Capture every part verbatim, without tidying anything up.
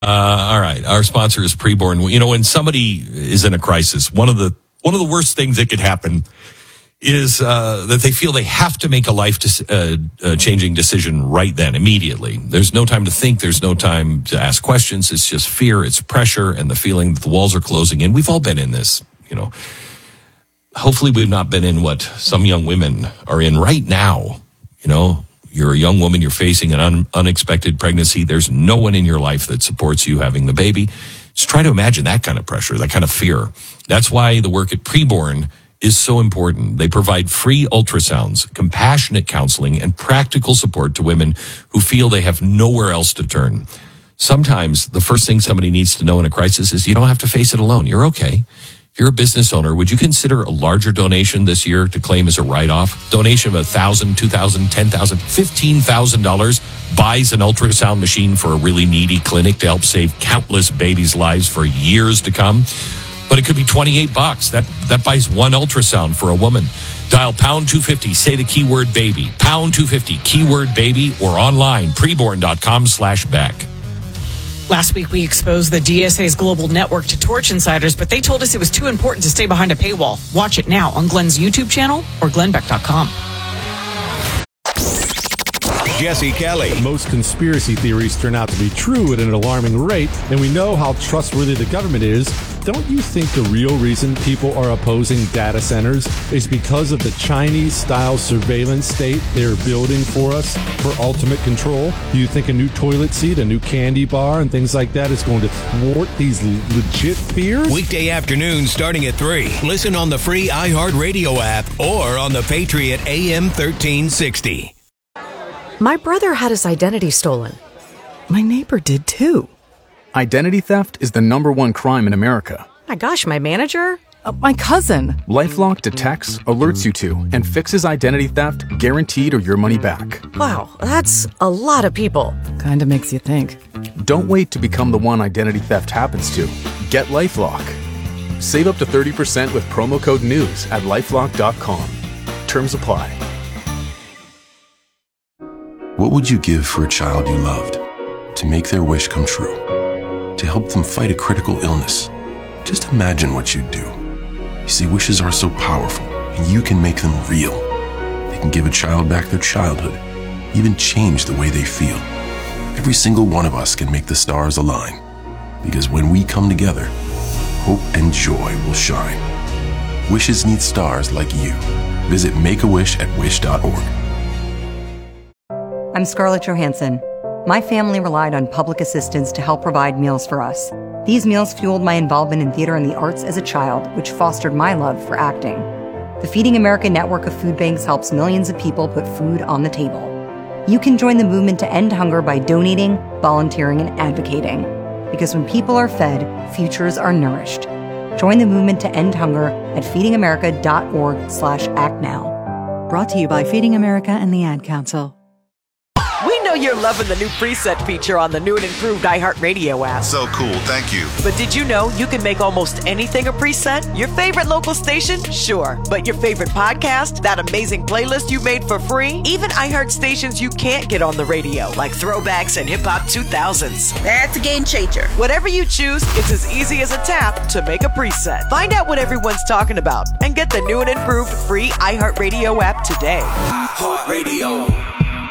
Uh, all right. Our sponsor is Preborn. You know, when somebody is in a crisis, one of the one of the worst things that could happen is uh, that they feel they have to make a life-changing uh, uh, changing decision right then, immediately. There's no time to think. There's no time to ask questions. It's just fear. It's pressure and the feeling that the walls are closing in. We've all been in this, you know. Hopefully we've not been in what some young women are in right now, you know. You're a young woman, you're facing an un- unexpected pregnancy. There's no one in your life that supports you having the baby. Just try to imagine that kind of pressure, that kind of fear. That's why the work at Preborn is so important. They provide free ultrasounds, compassionate counseling, and practical support to women who feel they have nowhere else to turn. Sometimes the first thing somebody needs to know in a crisis is you don't have to face it alone. You're okay. If you're a business owner, would you consider a larger donation this year to claim as a write-off? Donation of one thousand dollars, two thousand dollars, ten thousand dollars, fifteen thousand dollars buys an ultrasound machine for a really needy clinic to help save countless babies' lives for years to come. But it could be twenty-eight bucks. That that buys one ultrasound for a woman. Dial pound two fifty, say the keyword baby. Pound two fifty, keyword baby, or online, preborn.com slash back. Last week, we exposed the D S A's global network to Torch insiders, but they told us it was too important to stay behind a paywall. Watch it now on Glenn's YouTube channel or glenn beck dot com. Jesse Kelly. Most conspiracy theories turn out to be true at an alarming rate, and we know how trustworthy the government is. Don't you think the real reason people are opposing data centers is because of the Chinese-style surveillance state they're building for us for ultimate control? Do you think a new toilet seat, a new candy bar, and things like that is going to thwart these legit fears? Weekday afternoon starting at three. Listen on the free iHeartRadio app or on the Patriot A M thirteen sixty. My brother had his identity stolen. My neighbor did too. Identity theft is the number one crime in America. My gosh, my manager? Uh, my cousin. LifeLock detects, alerts you to, and fixes identity theft guaranteed or your money back. Wow, that's a lot of people. Kinda makes you think. Don't wait to become the one identity theft happens to. Get LifeLock. Save up to thirty percent with promo code NEWS at lifelock dot com. Terms apply. What would you give for a child you loved? To make their wish come true? To help them fight a critical illness? Just imagine what you'd do. You see, wishes are so powerful, and you can make them real. They can give a child back their childhood, even change the way they feel. Every single one of us can make the stars align, because when we come together, hope and joy will shine. Wishes need stars like you. Visit make a wish at wish dot org. I'm Scarlett Johansson. My family relied on public assistance to help provide meals for us. These meals fueled my involvement in theater and the arts as a child, which fostered my love for acting. The Feeding America network of food banks helps millions of people put food on the table. You can join the movement to end hunger by donating, volunteering, and advocating. Because when people are fed, futures are nourished. Join the movement to end hunger at feeding america dot org slash act now. Brought to you by Feeding America and the Ad Council. We know you're loving the new preset feature on the new and improved iHeartRadio app. So cool, thank you. But did you know you can make almost anything a preset? Your favorite local station? Sure. But your favorite podcast? That amazing playlist you made for free? Even iHeart stations you can't get on the radio, like throwbacks and hip-hop two thousands. That's a game changer. Whatever you choose, it's as easy as a tap to make a preset. Find out what everyone's talking about and get the new and improved free iHeartRadio app today. iHeartRadio.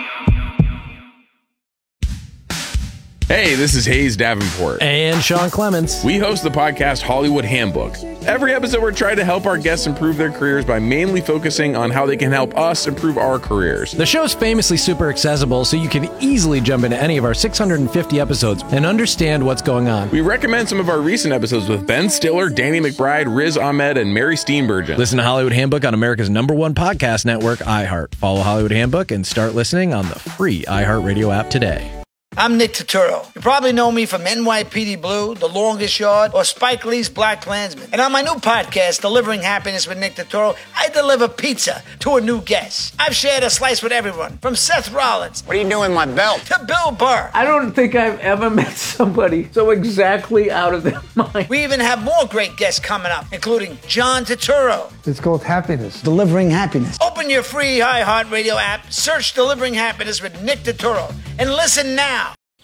Hey, this is Hayes Davenport. And Sean Clements. We host the podcast Hollywood Handbook. Every episode, we're trying to help our guests improve their careers by mainly focusing on how they can help us improve our careers. The show's famously super accessible, so you can easily jump into any of our six hundred fifty episodes and understand what's going on. We recommend some of our recent episodes with Ben Stiller, Danny McBride, Riz Ahmed, and Mary Steenburgen. Listen to Hollywood Handbook on America's number one podcast network, iHeart. Follow Hollywood Handbook and start listening on the free iHeartRadio app today. I'm Nick Turturro. You probably know me from N Y P D Blue, The Longest Yard, or Spike Lee's Black Klansman. And on my new podcast, Delivering Happiness with Nick Turturro, I deliver pizza to a new guest. I've shared a slice with everyone, from Seth Rollins. What are you doing with my belt? To Bill Burr. I don't think I've ever met somebody so exactly out of their mind. We even have more great guests coming up, including John Turturro. It's called Happiness. Delivering Happiness. Open your free iHeartRadio app, search Delivering Happiness with Nick Turturro, and listen now.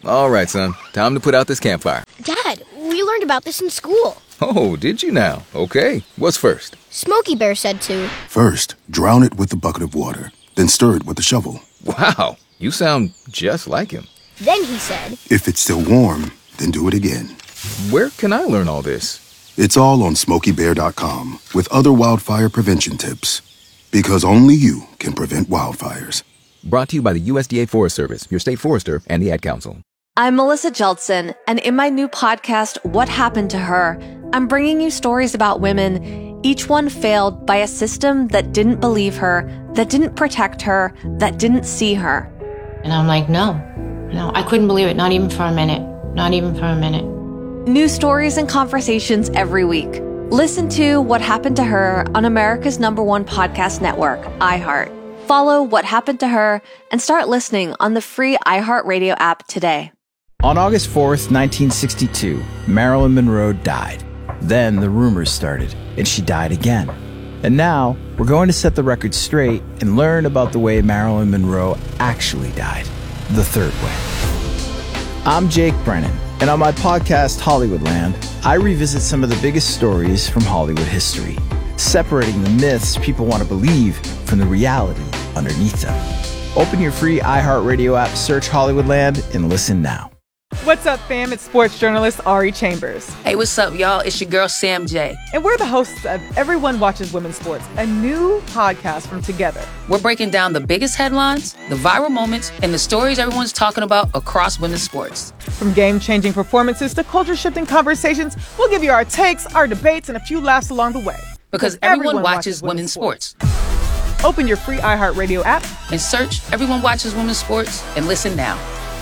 All right, son. Time to put out this campfire. Dad, we learned about this in school. Oh, did you now? Okay. What's first? Smokey Bear said to. First, drown it with a bucket of water, then stir it with a shovel. Wow, you sound just like him. Then he said, If it's still warm, then do it again. Where can I learn all this? It's all on smokey bear dot com with other wildfire prevention tips. Because only you can prevent wildfires. Brought to you by the U S D A Forest Service, your state forester, and the Ad Council. I'm Melissa Jeldson, and in my new podcast, What Happened to Her, I'm bringing you stories about women, each one failed by a system that didn't believe her, that didn't protect her, that didn't see her. And I'm like, no, no, I couldn't believe it, not even for a minute, not even for a minute. New stories and conversations every week. Listen to What Happened to Her on America's number one podcast network, iHeart. Follow What Happened to Her and start listening on the free iHeartRadio app today. On August fourth, nineteen sixty-two, Marilyn Monroe died. Then the rumors started, and she died again. And now, we're going to set the record straight and learn about the way Marilyn Monroe actually died, the third way. I'm Jake Brennan, and on my podcast, Hollywoodland, I revisit some of the biggest stories from Hollywood history, separating the myths people want to believe from the reality underneath them. Open your free iHeartRadio app, search Hollywoodland, and listen now. What's up, fam? It's sports journalist Ari Chambers. Hey, what's up, y'all? It's your girl, Sam J. And we're the hosts of Everyone Watches Women's Sports, a new podcast from Together. We're breaking down the biggest headlines, the viral moments, and the stories everyone's talking about across women's sports. From game-changing performances to culture-shifting conversations, we'll give you our takes, our debates, and a few laughs along the way. Because, because everyone, everyone watches, watches women's sports. sports. Open your free iHeartRadio app and search Everyone Watches Women's Sports and listen now.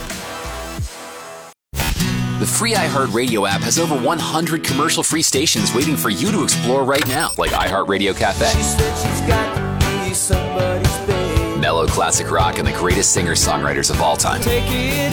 The free iHeartRadio app has over one hundred commercial-free stations waiting for you to explore right now, like iHeartRadio Cafe, she said she's got to be somebody's babe. Mellow classic rock and the greatest singer-songwriters of all time. Take it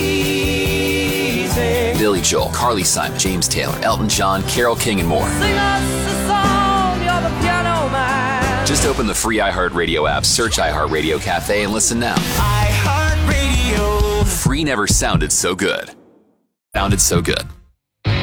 easy. Billy Joel, Carly Simon, James Taylor, Elton John, Carole King, and more. Sing us a song, you're the piano man. Just open the free iHeartRadio app, search iHeartRadio Cafe, and listen now. iHeartRadio. Free never sounded so good. Sounded so good.